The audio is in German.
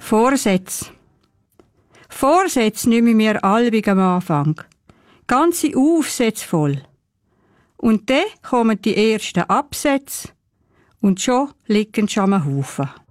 Vorsätze. Vorsätze nehmen wir allebig am Anfang. Ganze Aufsätze voll. Und dann kommen die ersten Absätze und schon liegen schon am Haufen.